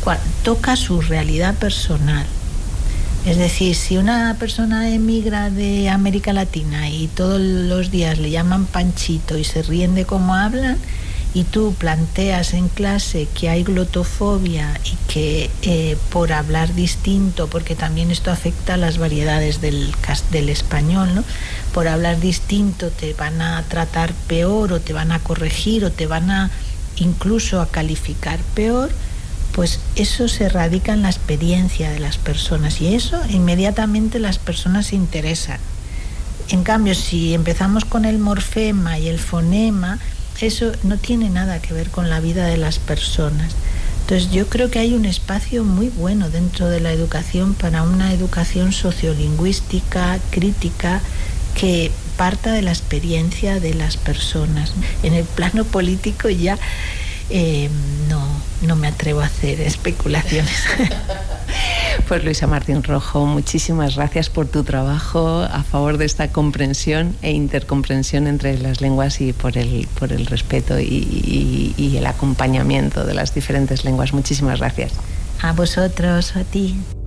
toca su realidad personal. Es decir, si una persona emigra de América Latina y todos los días le llaman Panchito y se ríen de cómo hablan, y tú planteas en clase que hay glotofobia y que por hablar distinto, porque también esto afecta a las variedades del español, ¿no? Por hablar distinto te van a tratar peor o te van a corregir o te van a incluso a calificar peor, pues eso se radica en la experiencia de las personas y eso inmediatamente las personas se interesan. En cambio, si empezamos con el morfema y el fonema, eso no tiene nada que ver con la vida de las personas. Entonces yo creo que hay un espacio muy bueno dentro de la educación para una educación sociolingüística, crítica, que parta de la experiencia de las personas. En el plano político ya no me atrevo a hacer especulaciones. Pues Luisa Martín Rojo, muchísimas gracias por tu trabajo a favor de esta comprensión e intercomprensión entre las lenguas y por el respeto y el acompañamiento de las diferentes lenguas. Muchísimas gracias. A vosotros, a ti.